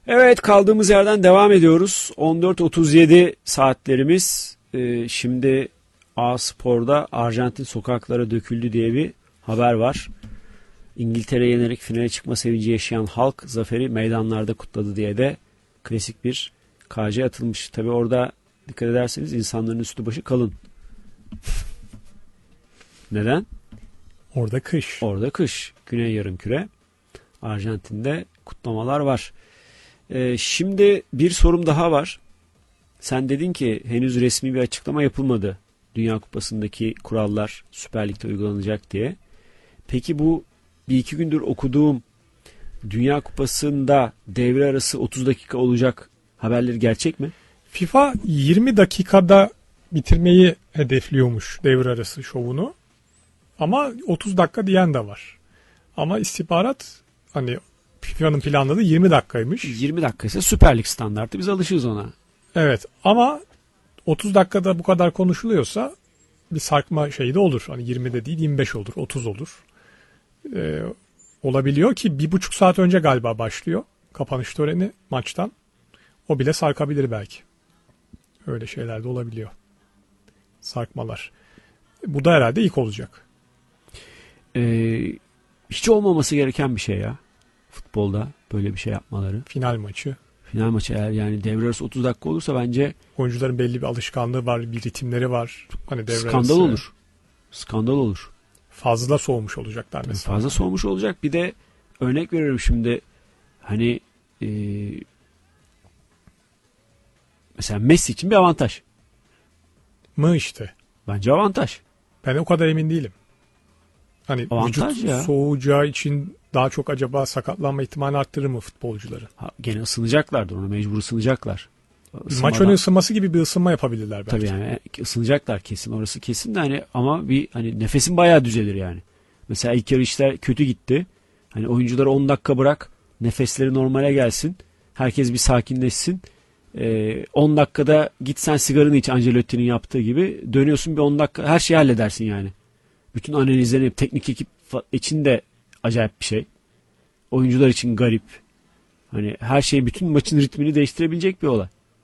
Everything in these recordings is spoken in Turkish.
Evet, kaldığımız yerden devam ediyoruz. 14.37 saatlerimiz. Şimdi A-Spor'da Arjantin sokaklara döküldü diye bir haber var. İngiltere yenerek finale çıkma sevinci yaşayan halk zaferi meydanlarda kutladı diye de klasik bir KC atılmış. Tabi orada dikkat ederseniz insanların üstü başı kalın. Neden? Orada kış. Orada kış. Güney yarımküre. Arjantin'de kutlamalar var. Şimdi bir sorum daha var. Sen dedin ki henüz resmi bir açıklama yapılmadı. Dünya Kupası'ndaki kurallar Süper Lig'de uygulanacak diye. Peki bu bir iki gündür okuduğum Dünya Kupası'nda devre arası 30 dakika olacak haberleri gerçek mi? FIFA 20 dakikada bitirmeyi hedefliyormuş devre arası şovunu. Ama 30 dakika diyen de var. Ama istihbarat hani FIFA'nın planladığı 20 dakikaymış. 20 dakika ise Süper Lig standartı. Biz alışığız ona. Evet ama 30 dakikada bu kadar konuşuluyorsa bir sarkma şeyi de olur. Hani 20'de değil 25 olur, 30 olur. Olabiliyor ki 1,5 saat önce galiba başlıyor kapanış töreni maçtan. O bile sarkabilir belki. Öyle şeyler de olabiliyor. Sarkmalar. Bu da herhalde ilk olacak. Hiç olmaması gereken bir şey ya. Futbolda böyle bir şey yapmaları. Final maçı. Final maçı eğer yani devre arası 30 dakika olursa bence oyuncuların belli bir alışkanlığı var, bir ritimleri var. Hani devre skandal arası olur. Skandal olur. Fazla soğumuş olacaklar mesela. Fazla soğumuş olacak. Bir de örnek veriyorum şimdi hani mesela Messi için bir avantaj. Mı işte? Bence avantaj. Ben o kadar emin değilim. Hani avantaj vücut ya. Soğuyacağı için daha çok acaba sakatlanma ihtimali arttırır mı futbolcuları? Gene ısınacaklardır. Ona mecbur ısınacaklar. Maç önü ısınması gibi bir ısınma yapabilirler belki. Tabii yani ısınacaklar kesin. Orası kesin de hani ama bir hani nefesin bayağı düzelir yani. Mesela ilk yarı işler kötü gitti. Hani oyuncuları 10 dakika bırak. Nefesleri normale gelsin. Herkes bir sakinleşsin. 10 dakikada git sen sigaranı iç Ancelotti'nin yaptığı gibi. Dönüyorsun bir 10 dakika her şeyi halledersin yani. Bütün analizlerini teknik ekip için de acayip bir şey. Oyuncular için garip. Hani her şey bütün maçın ritmini değiştirebilecek bir olay.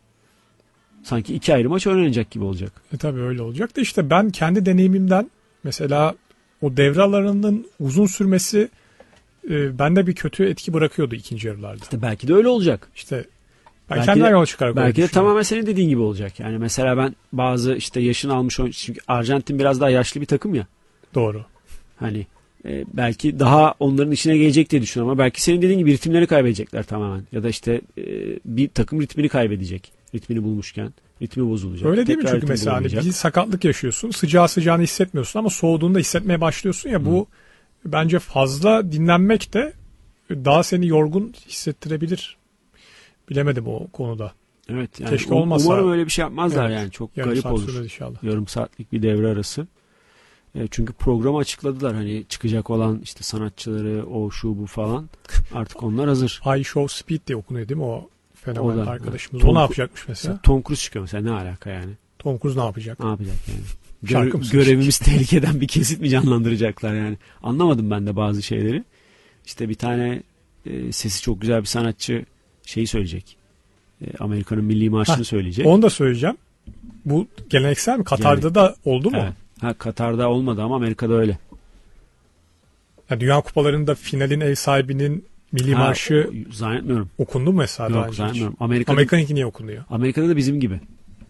Sanki iki ayrı maç oynanacak gibi olacak. Tabii öyle olacak da işte ben kendi deneyimimden mesela o devre aralarının uzun sürmesi bende bir kötü etki bırakıyordu ikinci yarılarda. İşte belki de öyle olacak. İşte ben kendimden yola çıkarak belki de tamamen senin dediğin gibi olacak. Yani mesela ben bazı işte yaşını almış oyuncu, çünkü Arjantin biraz daha yaşlı bir takım ya. Doğru. Hani belki daha onların işine gelecek diye düşünüyorum ama belki senin dediğin gibi ritimleri kaybedecekler tamamen. Ya da işte bir takım ritmini kaybedecek. Ritmini bulmuşken ritmi bozulacak. Öyle değil mi çünkü mesela hani bir sakatlık yaşıyorsun. Sıcağını hissetmiyorsun ama soğuduğunda hissetmeye başlıyorsun ya. Bu bence fazla dinlenmek de daha seni yorgun hissettirebilir. Bilemedim o konuda. Evet yani keşke olmasa. Umarım öyle bir şey yapmazlar evet, yani. Çok garip olur. Inşallah. Yarım saatlik bir devre arası. Çünkü programı açıkladılar. Hani çıkacak olan işte sanatçıları, o şu bu falan. Artık onlar hazır. I Show Speed diye okunuyor değil mi o fenomen arkadaşımız? O ne yapacakmış mesela? Tom Cruise çıkıyor mesela. Ne alaka yani? Tom Cruise ne yapacak? Ne yapacak yani? Görevimiz tehlikeden bir kesit mi canlandıracaklar yani? Anlamadım ben de bazı şeyleri. İşte bir tane sesi çok güzel bir sanatçı şeyi söyleyecek. Amerika'nın milli marşını söyleyecek. Onu da söyleyeceğim. Bu geleneksel mi? Katar'da da oldu mu? Evet. Katar'da olmadı ama Amerika'da öyle. Ya Dünya Kupalarında finalin ev sahibinin milli marşı zannetmiyorum. okundu mu mesela? Yok zannetmiyorum. Amerika'nınki niye okunuyor? Amerika'da da bizim gibi.